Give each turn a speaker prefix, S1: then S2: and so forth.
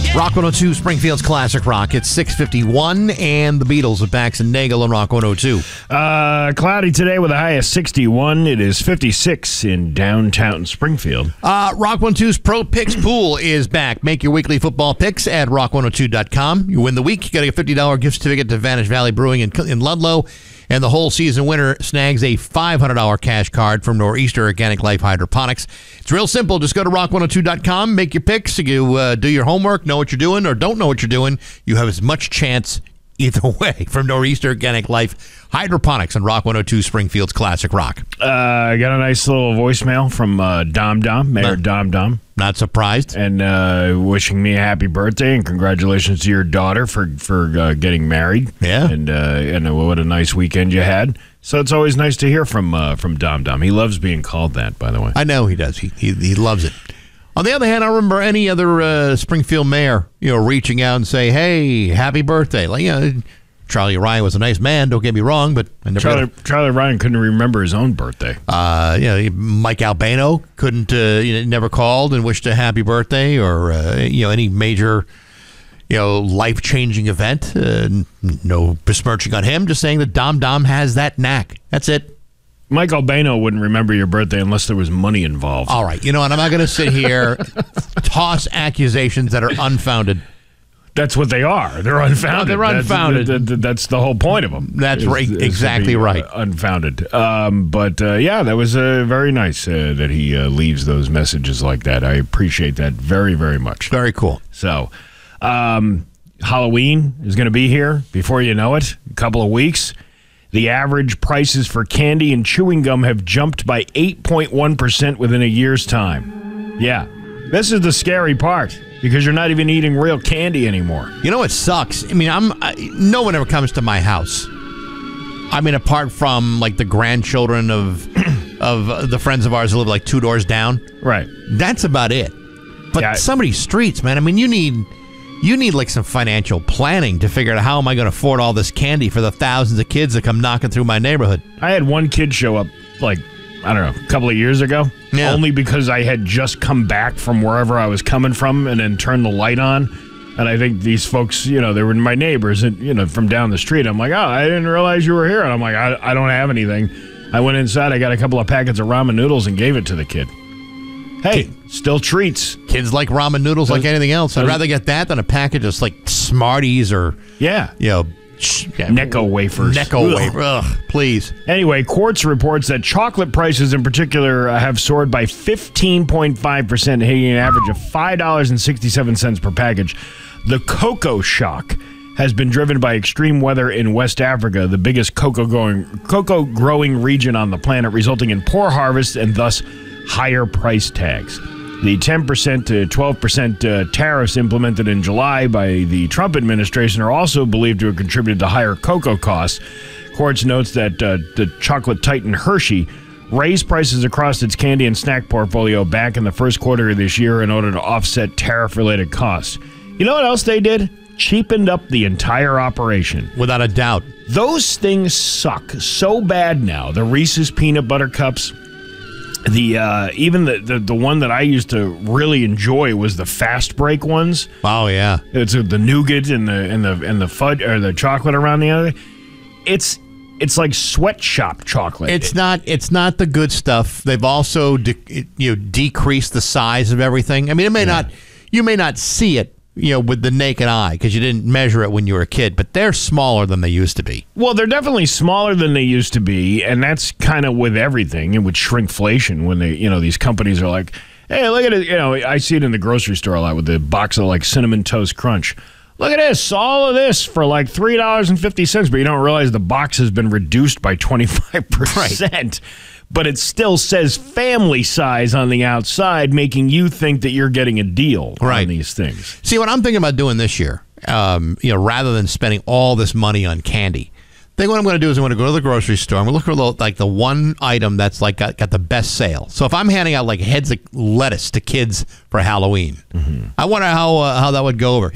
S1: Rock 102, Springfield's Classic Rock. It's 6:51, and the Beatles with Bax and Nagel on Rock 102.
S2: Cloudy today with a high of 61. It is 56 in downtown Springfield.
S1: Rock 102's Pro Picks Pool is back. Make your weekly football picks at rock102.com. You win the week, you got a $50 gift certificate to Vanish Valley Brewing in Ludlow. And the whole season winner snags a $500 cash card from Nor'easter Organic Life Hydroponics. It's real simple. Just go to rock102.com, make your picks, you do your homework, know what you're doing, or don't know what you're doing. You have as much chance either way from Nor'easter Organic Life Hydroponics on Rock 102, Springfield's Classic Rock.
S2: I got a nice little voicemail from Dom, Mayor Dom.
S1: Not surprised.
S2: And wishing me a happy birthday and congratulations to your daughter for getting married.
S1: Yeah.
S2: And what a nice weekend you had. So it's always nice to hear from Dom. He loves being called that, by the way.
S1: I know he does. He loves it. On the other hand, I don't remember any other Springfield mayor, reaching out and say, "Hey, happy birthday!" Like, Charlie Ryan was a nice man. Don't get me wrong, but I never.
S2: Charlie Ryan couldn't remember his own birthday.
S1: Mike Albano couldn't. Never called and wished a happy birthday or any major, life-changing event. No besmirching on him. Just saying that Dom has that knack. That's it.
S2: Mike Albano wouldn't remember your birthday unless there was money involved.
S1: All right. And I'm not going to sit here, toss accusations that are unfounded.
S2: That's what they are. They're unfounded.
S1: No, they're unfounded.
S2: That's the whole point of them.
S1: That's right. Exactly right.
S2: Unfounded. That was very nice that he leaves those messages like that. I appreciate that very, very much.
S1: Very cool.
S2: So, Halloween is going to be here before you know it. A couple of weeks. The average prices for candy and chewing gum have jumped by 8.1% within a year's time. Yeah. This is the scary part because you're not even eating real candy anymore.
S1: It sucks. I mean, no one ever comes to my house. I mean, apart from like the grandchildren of the friends of ours who live like 2 doors down.
S2: Right.
S1: That's about it. But some of these streets, man, I mean, you need like some financial planning to figure out how am I going to afford all this candy for the thousands of kids that come knocking through my neighborhood.
S2: I had one kid show up like, I don't know, a couple of years ago. Yeah. Only because I had just come back from wherever I was coming from and then turned the light on. And I think these folks, they were my neighbors and, from down the street. I'm like, oh, I didn't realize you were here. And I'm like, I don't have anything. I went inside, I got a couple of packets of ramen noodles and gave it to the kid. Hey, still treats.
S1: Kids like ramen noodles like anything else. I'd rather get that than a package of like Smarties or
S2: Necco wafers.
S1: Necco wafers. Ugh, please.
S2: Anyway, Quartz reports that chocolate prices in particular have soared by 15.5%, hitting an average of $5.67 per package. The cocoa shock has been driven by extreme weather in West Africa, the biggest cocoa growing region on the planet, resulting in poor harvests and thus higher price tags. The 10% to 12% tariffs implemented in July by the Trump administration are also believed to have contributed to higher cocoa costs. Quartz notes that the chocolate titan Hershey raised prices across its candy and snack portfolio back in the first quarter of this year in order to offset tariff-related costs. You know what else they did? Cheapened up the entire operation.
S1: Without a doubt.
S2: Those things suck so bad now. The Reese's Peanut Butter Cups. Even the one that I used to really enjoy was the fast break ones.
S1: Oh yeah,
S2: it's the nougat and the fudge or the chocolate around the other. It's like sweatshop chocolate.
S1: It's not the good stuff. They've also decreased the size of everything. I mean, you may not see it with the naked eye because you didn't measure it when you were a kid, but they're smaller than they used to be.
S2: Well, they're definitely smaller than they used to be, and that's kind of with everything and with shrinkflation when they, these companies are like, hey, look at it. I see it in the grocery store a lot with the box of like Cinnamon Toast Crunch. Look at this, all of this for like $3.50, but you don't realize the box has been reduced by 25%. Right. But it still says family size on the outside, making you think that you're getting a deal on these things.
S1: See, what I'm thinking about doing this year, rather than spending all this money on candy, I think what I'm going to do is I'm going to go to the grocery store. I'm going to look for the one item that's like got the best sale. So if I'm handing out like heads of lettuce to kids for Halloween, I wonder how that would go over.